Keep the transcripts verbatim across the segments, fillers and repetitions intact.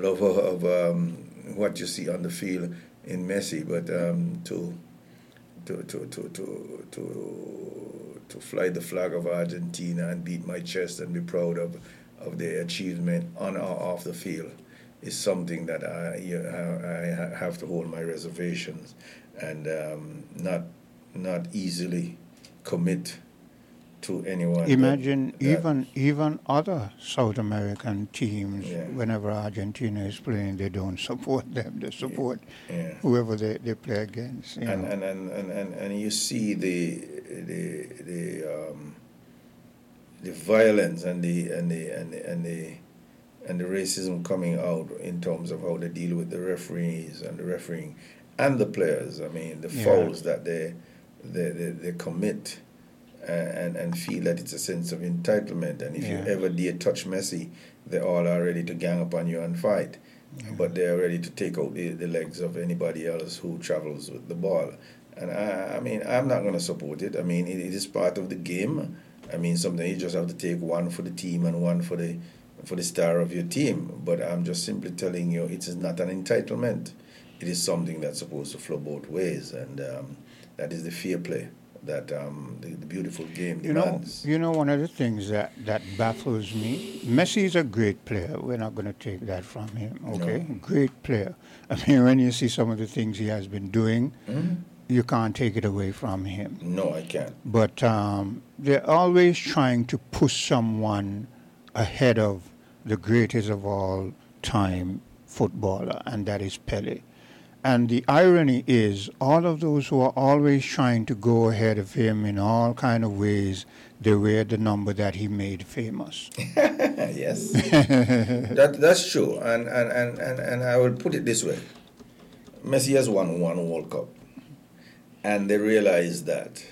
lover of um, what you see on the field in Messi, but um, to, to, to, to, to, to, to fly the flag of Argentina and beat my chest and be proud of, of their achievement on or off the field is something that I, you know, I have to hold my reservations and um, not not easily commit to anyone. Imagine that, that even even other South American teams, yeah. whenever Argentina is playing, they don't support them. They support yeah. whoever they, they play against. You and, know. and, and, and, and and you see the the the um, the violence and the and the and the, and the and the racism coming out in terms of how they deal with the referees and the refereeing and the players. I mean, the Yeah. fouls that they they, they, they commit. Uh, and, and feel that it's a sense of entitlement. And if Yeah. you ever dare touch Messi, they all are ready to gang up on you and fight. Yeah. But they're ready to take out the, the legs of anybody else who travels with the ball. And I, I mean, I'm not going to support it. I mean, it, it is part of the game. I mean, something you just have to take one for the team and one for the for the star of your team. But I'm just simply telling you, it is not an entitlement. It is something that's supposed to flow both ways, and um, that is the fair play that um, the, the beautiful game You know, demands. you know, one of the things that, that baffles me, Messi is a great player. We're not going to take that from him, okay? No. Great player. I mean, when you see some of the things he has been doing, Mm-hmm. you can't take it away from him. No, I can't. But um, they're always trying to push someone ahead of the greatest of all time footballer, and that is Pele. And the irony is, all of those who are always trying to go ahead of him in all kind of ways, they wear the number that he made famous. Yes, that that's true. And, and, and, and, and I will put it this way: Messi has won one World Cup, and they realize that,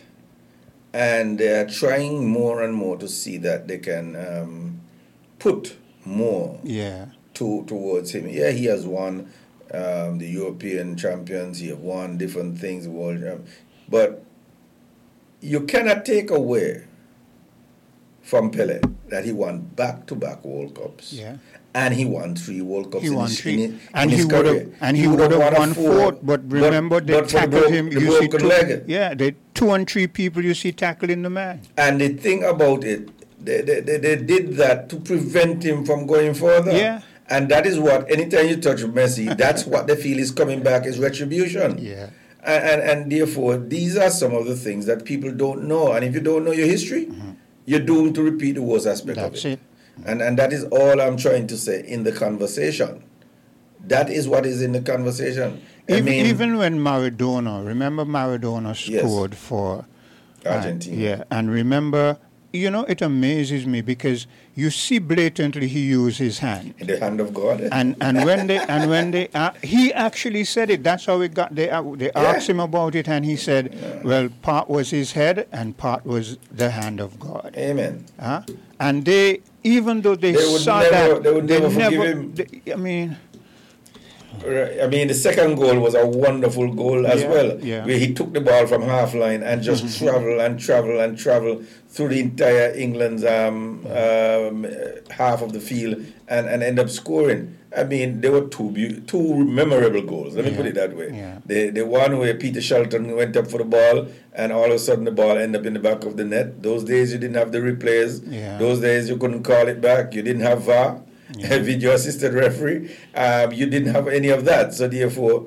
and they are trying more and more to see that they can um, put more Yeah. to towards him. Yeah, he has won. Um, the European champions, he have won different things, world, um, but you cannot take away from Pele that he won back-to-back World Cups, Yeah. and he won three World Cups. He in won his, three, in his, and in he his would have, career. and he, He would would have have won won a fourth. fourth, But but- remember, they but for the tackled broke- him. the You see, broken two, leg. yeah, they two and three people you see tackling the man. And the thing about it, they, they, they, they did that to prevent him from going further. Yeah. And that is what, anytime you touch Messi, that's what they feel is coming back is retribution. Yeah. And, and, and therefore, these are some of the things that people don't know. And if you don't know your history, Mm-hmm. you're doomed to repeat the worst aspect That's of it. it. And, and that is all I'm trying to say in the conversation. That is what is in the conversation. I Even, mean, even when Maradona, remember Maradona Yes. scored for uh, Argentina. yeah, and remember, you know, it amazes me because you see blatantly he used his hand. in the hand of God. And and when they and when they uh, he actually said it. That's how it got. They uh, they Yeah. asked him about it, and he said, "Well, part was his head, and part was the hand of God." Amen. Huh? And they, even though they, They would saw never- that, they would never forgive him. they- I mean, Right. I mean, the second goal was a wonderful goal as Yeah, well, yeah. where he took the ball from half line and just travel and travel and travel through the entire England's um, um, half of the field and, and end up scoring. I mean, there were two beau- two memorable goals. Let me Yeah, put it that way. yeah. The the one where Peter Shelton went up for the ball and all of a sudden the ball ended up in the back of the net. Those days you didn't have the replays. Yeah. Those days you couldn't call it back. You didn't have V A R. Yeah. Video assisted referee. Um, you didn't have any of that. So therefore,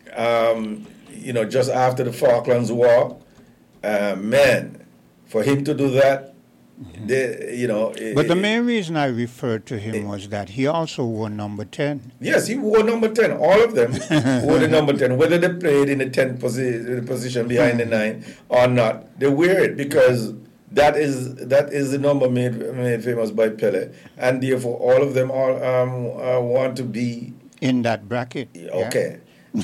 um, you know, just after the Falklands War, uh, man, for him to do that, they, you know. but the eh, main reason I referred to him was that he also wore number ten. Yes, he wore number ten. All of them wore the number ten. Whether they played in the tenth posi- position behind the nine or not, they wear it because that is that is the number made made famous by Pele, and therefore all of them all um, uh, want to be In that bracket. yeah. okay.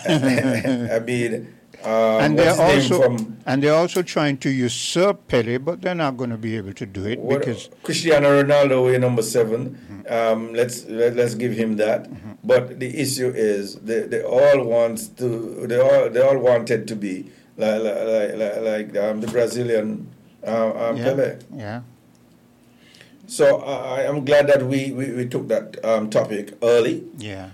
I mean, uh, And what's they're his name also from and they're also trying to usurp Pele, but they're not going to be able to do it what, because Cristiano Ronaldo, we're number seven. Um, let's let, let's give him that. But the issue is they, they all want to they all they all wanted to be like like like, like um, the Brazilian uh, um, yeah, Pele. yeah. So uh, I am glad that we, we, we took that um, topic early. Yeah.